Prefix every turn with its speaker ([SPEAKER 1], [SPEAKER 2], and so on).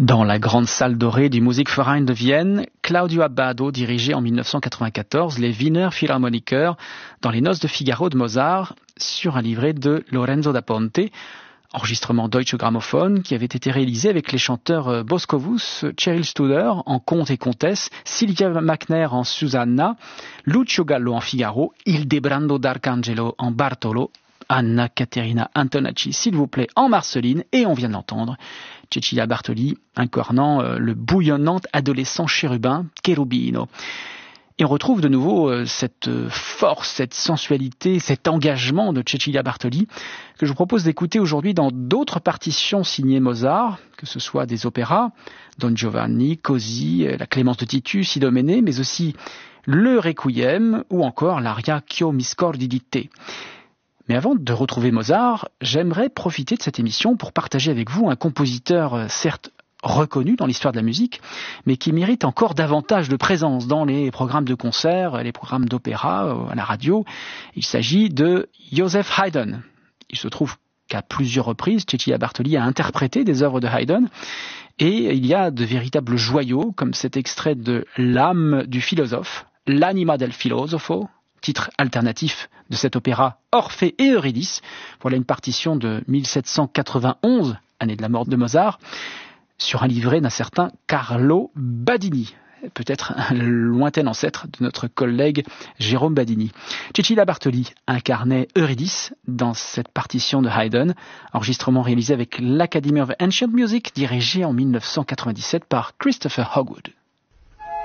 [SPEAKER 1] Dans la grande salle dorée du Musikverein de Vienne, Claudio Abbado dirigeait en 1994 les Wiener Philharmoniker dans les Noces de Figaro de Mozart sur un livret de Lorenzo da Ponte, enregistrement Deutsche Grammophon qui avait été réalisé avec les chanteurs Boscovus, Cheryl Studer en comte et comtesse, Sylvia Mackner en Susanna, Lucio Gallo en Figaro, Ildebrando d'Arcangelo en Bartolo, Anna Caterina Antonacci, s'il vous plaît, en Marceline, et on vient de l'entendre, Cecilia Bartoli incarnant le bouillonnant adolescent chérubin Cherubino. Et on retrouve de nouveau cette force, cette sensualité, cet engagement de Cecilia Bartoli que je vous propose d'écouter aujourd'hui dans d'autres partitions signées Mozart, que ce soit des opéras, Don Giovanni, Così, la Clémence de Titus, Idoménée, mais aussi le Requiem ou encore l'aria Ch'io miscordi di te. Mais avant de retrouver Mozart, j'aimerais profiter de cette émission pour partager avec vous un compositeur certes reconnu dans l'histoire de la musique, mais qui mérite encore davantage de présence dans les programmes de concert, les programmes d'opéra, à la radio. Il s'agit de Joseph Haydn. Il se trouve qu'à plusieurs reprises, Cecilia Bartoli a interprété des œuvres de Haydn, et il y a de véritables joyaux, comme cet extrait de L'âme du philosophe, L'anima del filosofo, titre alternatif de cet opéra Orphée et Eurydice. Voilà une partition de 1791, année de la mort de Mozart, sur un livret d'un certain Carlo Badini, peut-être un lointain ancêtre de notre collègue Jérôme Badini. Cecilia Bartoli incarnait Eurydice dans cette partition de Haydn, enregistrement réalisé avec l'Academy of Ancient Music, dirigé en 1997 par Christopher Hogwood.